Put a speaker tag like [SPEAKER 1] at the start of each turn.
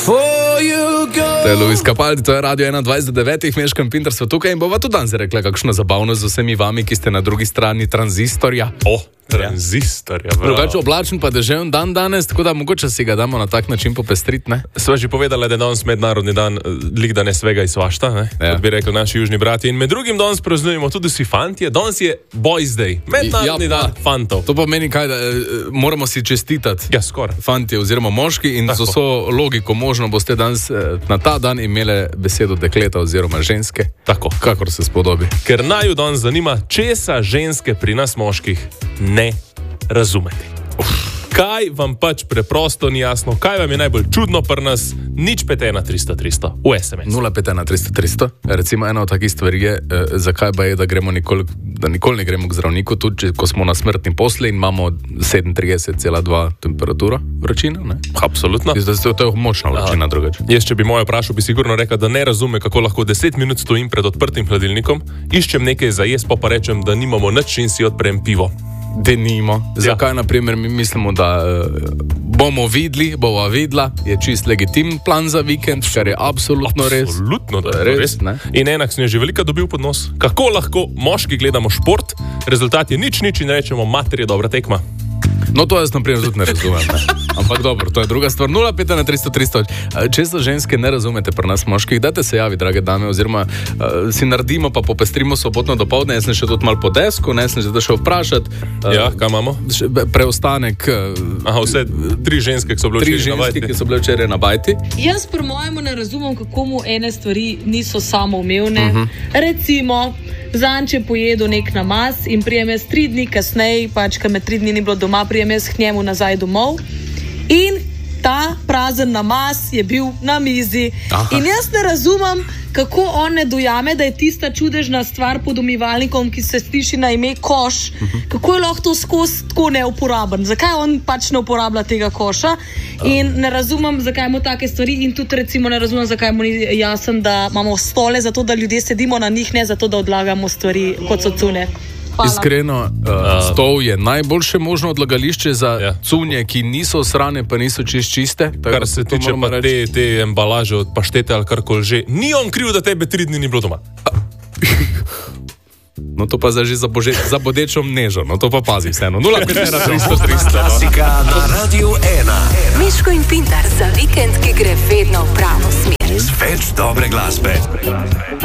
[SPEAKER 1] To je Luis Capaldi, to je Radio 21:09, Meškam Pintar sva tukaj in bova tudi danes rekla kakšno zabavno z vsemi vami, ki ste na drugi strani tranzistorja.
[SPEAKER 2] Tranzistorja,
[SPEAKER 1] Drugače oblačen pa deževen dan danes, tako da mogoče si ga damo na tak način popestriti, ne?
[SPEAKER 2] Sva že povedala, da je danes mednarodni dan, lik da ne svega in svašta, ne?
[SPEAKER 1] Ja.
[SPEAKER 2] Kot bi rekli naši južni brati. In med drugim danes praznujemo tudi vsi fantje. Danes je Boys Day, mednarodni dan fantov.
[SPEAKER 1] To pomeni kaj, da moramo si čestitati.
[SPEAKER 2] Ja, skoraj.
[SPEAKER 1] Fantje oziroma moški in
[SPEAKER 2] Tako.
[SPEAKER 1] z vso logiko možno boste danes na ta dan imele besedo dekleta oziroma ženske.
[SPEAKER 2] Tako.
[SPEAKER 1] Kakor se spodobi.
[SPEAKER 2] Ker naju danes zanima, česa ženske pri nas moških ne razumete. Kaj vam pač preprosto ni jasno, kaj vam je najbolj čudno pri nas, nič 51300 v SMS.
[SPEAKER 1] 05130. Recimo ena od takih stvari je, zakaj pa je, da nikoli ne gremo k zdravniku, tudi ko smo na smrtni posli in imamo 37,2 temperaturo vročine. Ne?
[SPEAKER 2] Absolutno.
[SPEAKER 1] To je močna vročina drugače.
[SPEAKER 2] Jaz, če bi mojo vprašal, bi sigurno rekel, da ne razume, kako lahko 10 minut stojim pred odprtim hladilnikom, iščem nekaj za jesti, pa rečem, da nimamo nič in si odprem pivo.
[SPEAKER 1] Denimo. Zakaj, na primer, mi mislimo, da bomo videla, je čist legitimen plan za vikend, kar je absolutno res.
[SPEAKER 2] Absolutno, da je
[SPEAKER 1] res, ne?
[SPEAKER 2] In enak sem jo že velika dobil pod nos. Kako lahko moški gledamo šport, rezultat je nič in rečemo, mater je dobra tekma.
[SPEAKER 1] No, to jaz, na primer, tudi ne razumem. Ne? Ampak dobro, to je druga stvar. 05130. Če so ženske ne razumete pri nas moških, dajte se javi, drage dame, oziroma si naredimo pa popestrimo sobotno dopoldne. Jaz sem še tudi malo po desku, ne sem že šel vprašati.
[SPEAKER 2] Ja, kaj imamo?
[SPEAKER 1] Preostanek.
[SPEAKER 2] Vse tri ženske, ki so bile včeraj na bajti.
[SPEAKER 1] Ki so bile včeraj na bajti.
[SPEAKER 3] Jaz pri mojemu ne razumem, kako mu ene stvari niso samoumevne. Recimo, Zanče pojedu nek namaz in prijem jaz 3 dni kasneje, pač, ker me 3 dni ni bilo doma, prijem jaz k njemu nazaj domov. In ta prazen namaz je bil na mizi. Aha. In jaz ne razumem, kako on ne dojame, da je tista čudežna stvar pod umivalnikom, ki se sliši na ime koš, kako je lahko to skozi tako neuporaben. Zakaj on pač ne uporablja tega koša? In ne razumem, zakaj mu take stvari, in tudi recimo ne razumem, zakaj mu ni jasen, da imamo stole, zato da ljudje sedimo na njih, ne zato da odlagamo stvari, kot so cune. Hvala.
[SPEAKER 1] Iskreno, stol je najboljše možno odlagališče za cunje, ki niso srane, pa niso čiste.
[SPEAKER 2] Kar se tiče pa te embalaže od paštete ali karkoli že, ni on kriv, da tebe 3 dni ni bilo doma.
[SPEAKER 1] No to pa zdaj že za bodečo mnežo, no to pa pazi vseeno. 05130.
[SPEAKER 4] Klasika na Radiu 1.
[SPEAKER 5] Miško in Pintar za vikend, ki gre vedno v pravo smer.
[SPEAKER 4] Več dobre glasbe.